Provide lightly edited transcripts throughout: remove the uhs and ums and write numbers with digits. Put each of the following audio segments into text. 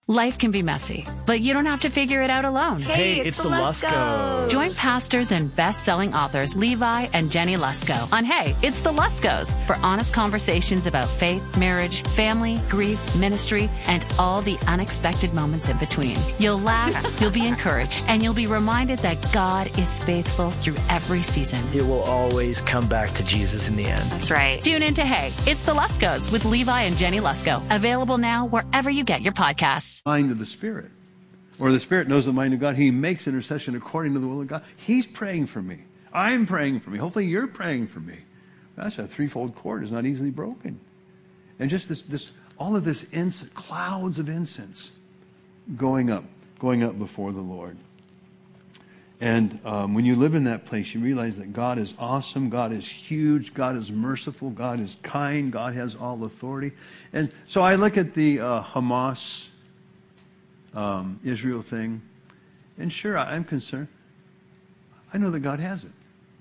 Life can be messy, but you don't have to figure it out alone. Hey, it's the Luskos. Join pastors and best-selling authors Levi and Jenny Lusko on Hey, It's the Luskos for honest conversations about faith, marriage, family, grief, ministry, and all the unexpected moments in between. You'll laugh, you'll be encouraged, and you'll be reminded that God is faithful through every season. It will always come back to Jesus in the end. That's right. Tune in to Hey, It's the Luskos with Levi and Jenny Lusko. Available now wherever you get your podcasts. Mind of the Spirit, or the Spirit knows the mind of God. He makes intercession according to the will of God. He's praying for me. I'm praying for me. Hopefully you're praying for me. That's a threefold cord is not easily broken. And just this all of this incense, clouds of incense going up before the Lord. And when you live in that place, you realize that God is awesome, God is huge, God is merciful, God is kind, God has all authority. And so I look at the Hamas Israel thing, and sure, I'm concerned. I know that God has it.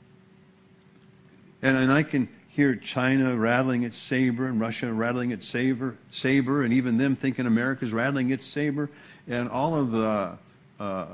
And I can hear China rattling its saber and Russia rattling its saber, and even them thinking America's rattling its saber, and all of the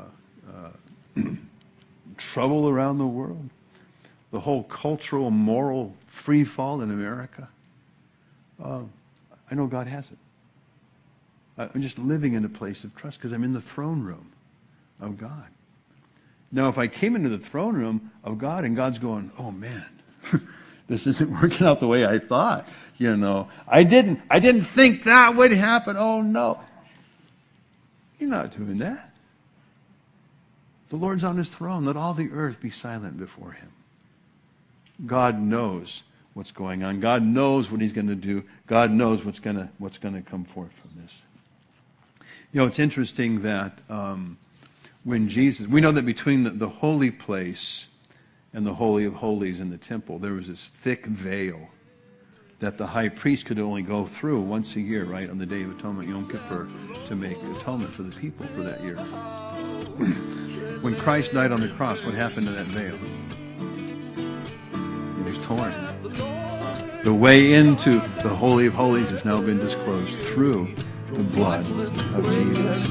trouble around the world, the whole cultural, moral free fall in America. I know God has it. I'm just living in a place of trust because I'm in the throne room of God. Now, if I came into the throne room of God and God's going, oh man, this isn't working out the way I thought, I didn't think that would happen. Oh no. You're not doing that. The Lord's on his throne. Let all the earth be silent before him. God knows what's going on. God knows what he's going to do. God knows what's going to come forth from this. It's interesting that when Jesus, we know that between the holy place and the Holy of Holies in the temple, there was this thick veil that the high priest could only go through once a year, right, on the Day of Atonement, Yom Kippur, to make atonement for the people for that year. When Christ died on the cross, what happened to that veil? It was torn. The way into the Holy of Holies has now been disclosed through the blood of Jesus.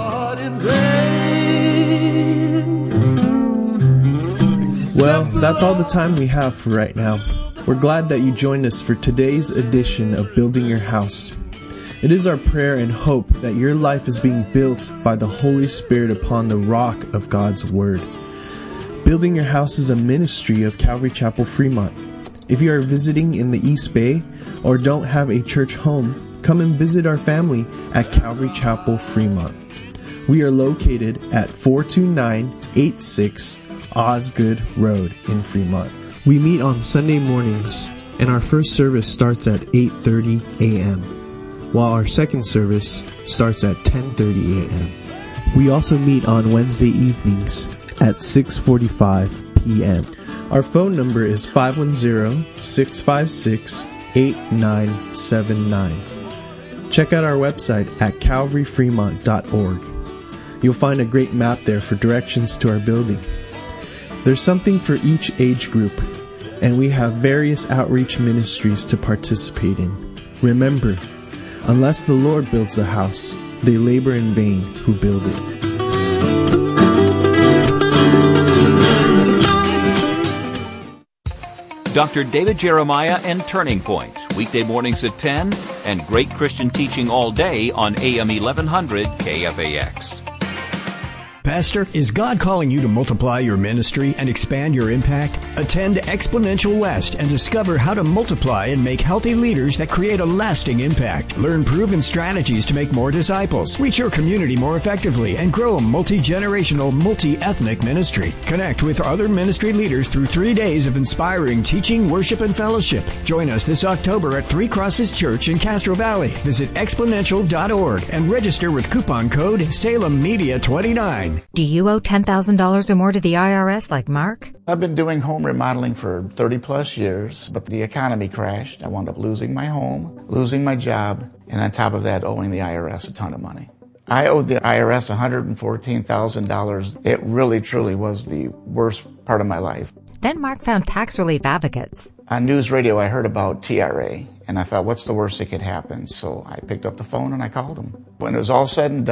Well, that's all the time we have for right now. We're glad that you joined us for today's edition of Building Your House. It is our prayer and hope that your life is being built by the Holy Spirit upon the rock of God's Word. Building Your House is a ministry of Calvary Chapel Fremont. If you are visiting in the East Bay or don't have a church home, come and visit our family at Calvary Chapel Fremont. We are located at 42986 Osgood Road in Fremont. We meet on Sunday mornings, and our first service starts at 8:30 a.m., while our second service starts at 10:30 a.m. We also meet on Wednesday evenings at 6:45 p.m. Our phone number is 510-656-8979. Check out our website at calvaryfremont.org. You'll find a great map there for directions to our building. There's something for each age group, and we have various outreach ministries to participate in. Remember, unless the Lord builds the house, they labor in vain who build it. Dr. David Jeremiah and Turning Point, weekday mornings at 10, and great Christian teaching all day on AM 1100 KFAX. Pastor, is God calling you to multiply your ministry and expand your impact? Attend Exponential West and discover how to multiply and make healthy leaders that create a lasting impact. Learn proven strategies to make more disciples, reach your community more effectively, and grow a multi-generational, multi-ethnic ministry. Connect with other ministry leaders through 3 days of inspiring teaching, worship, and fellowship. Join us this October at Three Crosses Church in Castro Valley. Visit exponential.org and register with coupon code SalemMedia29. Do you owe $10,000 or more to the IRS like Mark? I've been doing home remodeling for 30 plus years, but the economy crashed. I wound up losing my home, losing my job, and on top of that, owing the IRS a ton of money. I owed the IRS $114,000. It really, truly was the worst part of my life. Then Mark found tax relief advocates. On news radio, I heard about TRA, and I thought, what's the worst that could happen? So I picked up the phone and I called them. When it was all said and done,